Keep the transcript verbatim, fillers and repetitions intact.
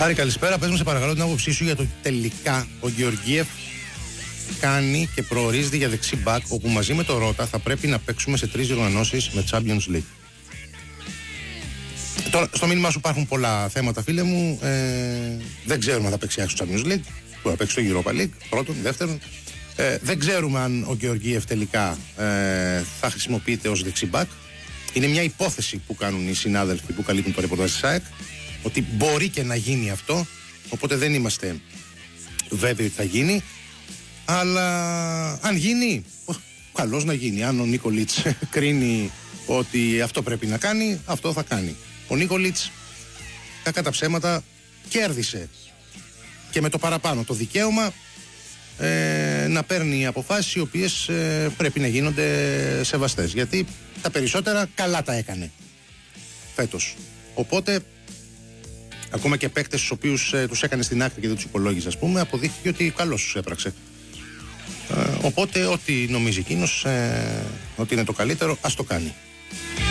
Άρη, καλησπέρα. Πες μου σε παρακαλώ την άποψή σου για το τελικά ο Γεωργίεφ κάνει και προορίζεται για δεξί μπακ, όπου μαζί με το Ρώτα θα πρέπει να παίξουμε σε τρεις διοργανώσεις με Champions League. Τώρα, στο μήνυμά σου υπάρχουν πολλά θέματα, φίλε μου. Ε, δεν ξέρουμε αν θα παίξει άξιο Champions League, που θα παίξει το Europa League, πρώτον, δεύτερον. Ε, δεν ξέρουμε αν ο Γεωργίεφ τελικά ε, θα χρησιμοποιείται ως δεξί μπακ. Είναι μια υπόθεση που κάνουν οι συνάδελφοι που καλύπτουν το ρεπορτάζ της ΑΕΚ, ότι μπορεί και να γίνει αυτό, οπότε δεν είμαστε βέβαιοι ότι θα γίνει. Αλλά αν γίνει, καλώς να γίνει. Αν ο Νίκολιτς κρίνει ότι αυτό πρέπει να κάνει, αυτό θα κάνει. Ο Νίκολιτς, κακά τα ψέματα, κέρδισε και με το παραπάνω το δικαίωμα ε, να παίρνει αποφάσεις οι οποίες ε, πρέπει να γίνονται σεβαστές, γιατί τα περισσότερα καλά τα έκανε φέτος. Οπότε ακόμα και παίκτες τους οποίους ε, τους έκανε στην άκρη και δεν τους υπολόγιζε, ας πούμε, αποδείχθηκε ότι καλώς τους έπραξε. Ε, οπότε ό,τι νομίζει εκείνος ε, ότι είναι το καλύτερο, ας το κάνει.